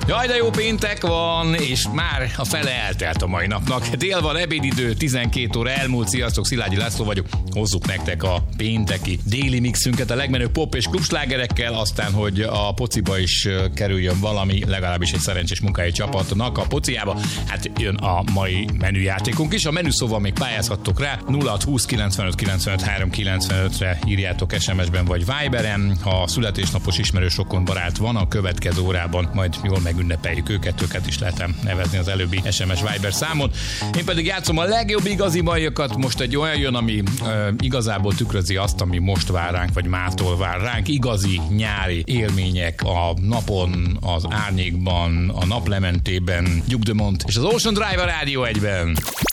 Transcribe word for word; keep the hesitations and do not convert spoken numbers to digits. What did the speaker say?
Jaj, de jó péntek van, és már a fele eltelt a mai napnak. Dél van, ebédidő, tizenkét óra elmúlt. Sziasztok, Szilágyi László vagyok. Hozzuk nektek a pénteki déli mixünket a legmenőbb pop és klubslágerekkel, aztán, hogy a pociba is kerüljön valami, legalábbis egy szerencsés munkájú csapatnak a pociába. Hát jön a mai menüjátékunk is. A menü szóval még pályázhattok rá. nulla hat húsz kilencvenöt kilencvenöt három kilencvenötre írjátok es em es-ben vagy Viberen. Ha születésnapos ismerősokon barát van, a következő órában majd jól megünnepeljük őket, őket is lehetem nevezni az előbbi es em es Viber számon. Én pedig játszom a legjobb igazi bajokat. Most egy olyan jön, ami ö, igazából tükrözi azt, ami most vár ránk, vagy mától vár ránk. Igazi nyári élmények a napon, az árnyékban, a naplementében, Duke Dumont és az Ocean Drive a Rádió egyben.